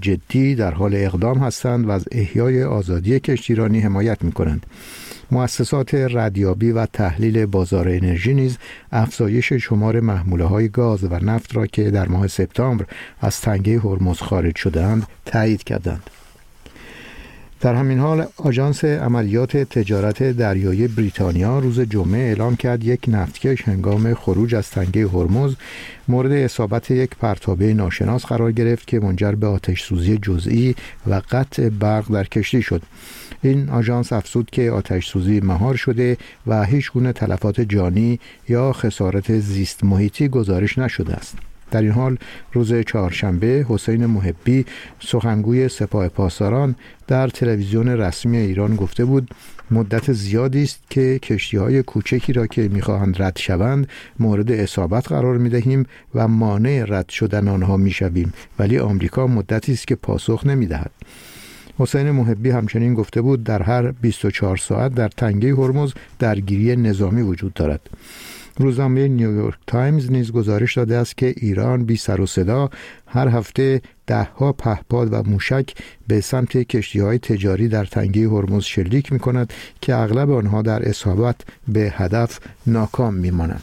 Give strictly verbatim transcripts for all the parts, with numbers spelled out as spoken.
جدی در حال اقدام هستند و از احیای آزادی کشتیرانی حمایت می‌کنند. مؤسسات ردیابی و تحلیل بازار انرژی نیز افزایش شمار محموله‌های گاز و نفت را که در ماه سپتامبر از تنگه هرمز خارج شدند تایید کردند. در همین حال آژانس عملیات تجارت دریایی بریتانیا روز جمعه اعلام کرد یک نفتکش هنگام خروج از تنگه هرمز مورد اصابت یک پرتابه ناشناس قرار گرفت که منجر به آتش سوزی جزئی و قطع برق در کشتی شد. این آژانس افزود که آتش سوزی مهار شده و هیچ گونه تلفات جانی یا خسارت زیست محیطی گزارش نشده است. در این حال روز چهارشنبه حسین محبی سخنگوی سپاه پاسداران در تلویزیون رسمی ایران گفته بود مدت زیادی است که کشتی‌های کوچکی را که می‌خواهند رد شوند مورد اصابت قرار می‌دهیم و مانع رد شدن آنها می‌شویم، ولی آمریکا مدتی است که پاسخ نمی‌دهد. حسین محبی همچنین گفته بود در هر بیست و چهار ساعت در تنگه هرمز درگیری نظامی وجود دارد. روزنامه نیویورک تایمز نیز گزارش داده است که ایران بی سر و صدا هر هفته دهها پهپاد و موشک به سمت کشتی‌های تجاری در تنگه هرمز شلیک می‌کند که اغلب آنها در اصابت به هدف ناکام می‌مانند.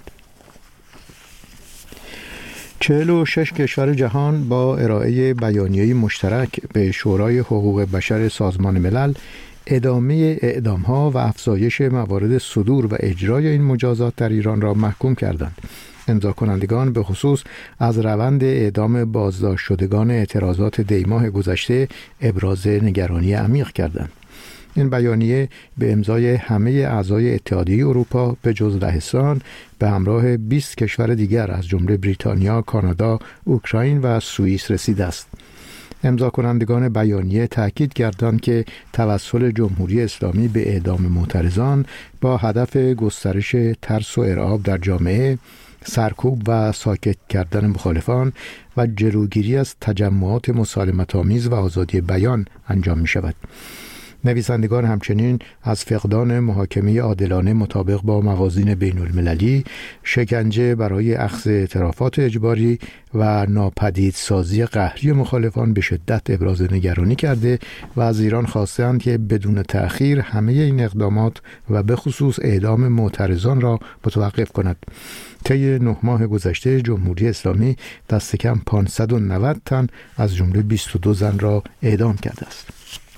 چهل و شش کشور جهان با ارائه بیانیه‌ای مشترک به شورای حقوق بشر سازمان ملل ادامه اعدام‌ها و افزایش موارد صدور و اجرای این مجازات در ایران را محکوم کردند. امضا کنندگان به خصوص از روند اعدام بازداشت شدگان اعتراضات دیماه گذشته ابراز نگرانی عمیق کردند. این بیانیه به امضای همه اعضای اتحادیه اروپا به جز لهستان به همراه بیست کشور دیگر از جمله بریتانیا، کانادا، اوکراین و سوئیس رسیده است. امضا کنندگان بیانیه تأکید کردند که توسل جمهوری اسلامی به اعدام معترضان با هدف گسترش ترس و ارعاب در جامعه، سرکوب و ساکت کردن مخالفان و جلوگیری از تجمعات مسالمت‌آمیز و آزادی بیان انجام می شود. نویسندگان همچنین از فقدان محاکمه عادلانه مطابق با موازین بین المللی، شکنجه برای اخذ اعترافات اجباری و ناپدیدسازی قهری مخالفان به شدت ابراز نگرانی کرده و از ایران خواستند که بدون تأخیر همه این اقدامات و به خصوص اعدام معترضان را متوقف کند. طی نه ماه گذشته جمهوری اسلامی دست کم پانصد و نود تن از جمله بیست و دو زن را اعدام کرده است.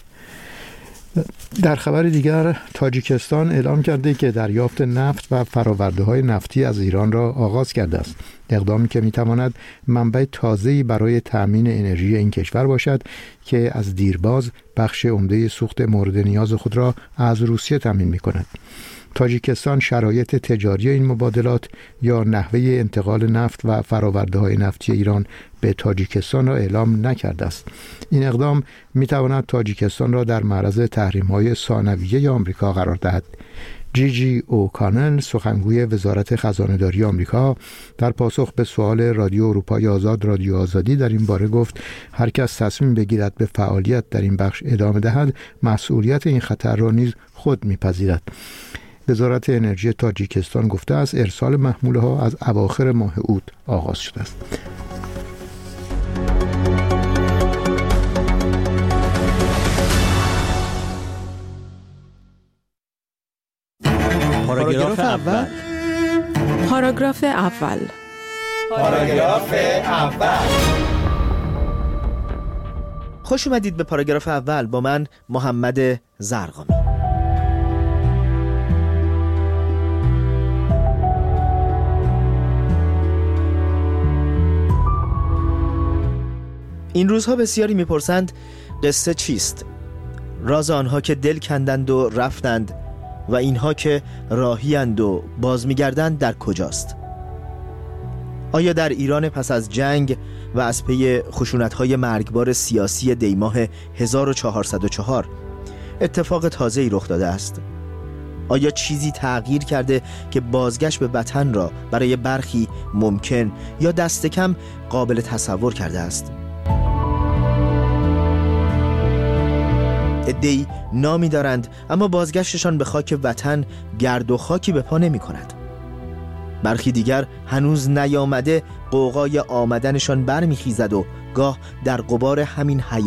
در خبر دیگر تاجیکستان اعلام کرده که دریافت نفت و فرآورده‌های نفتی از ایران را آغاز کرده است. اقدامی که می‌تواند منبع تازه‌ای برای تأمین انرژی این کشور باشد که از دیرباز بخش عمده سوخت مورد نیاز خود را از روسیه تامین می‌کند. تاجیکستان شرایط تجاری این مبادلات یا نحوه انتقال نفت و فرآورده‌های نفتی ایران به تاجیکستان را اعلام نکرده است. این اقدام می‌تواند تاجیکستان را در معرض تحریم‌های ثانویه آمریکا قرار دهد. جی جی اوکانل سخنگوی وزارت خزانه‌داری آمریکا در پاسخ به سوال رادیو اروپای آزاد رادیو آزادی در این باره گفت هر کس تصمیم بگیرد به فعالیت در این بخش ادامه دهد مسئولیت این خطر را نیز خود می‌پذیرد. وزارت انرژی تاجیکستان گفته است ارسال محموله‌ها از اواخر ماه اوت آغاز شده است. پاراگراف اول. پاراگراف اول. پاراگراف اول. خوش اومدید به پاراگراف اول با من محمد زرقامی. این روزها بسیاری میپرسند قصه چیست؟ راز آنها که دل کندند و رفتند و اینها که راهیند و باز میگردند در کجاست؟ آیا در ایران پس از جنگ و از پی خشونت‌های مرگبار سیاسی دیماه هزار و چهارصد و چهار اتفاق تازه‌ای رخ داده است؟ آیا چیزی تغییر کرده که بازگشت به وطن را برای برخی ممکن یا دست کم قابل تصور کرده است؟ عده‌ای نامی دارند اما بازگشتشان به خاک وطن گرد و خاکی به پا نمی کند. برخی دیگر هنوز نیامده قوقای آمدنشان برمیخیزد و گاه در غبار همین حیات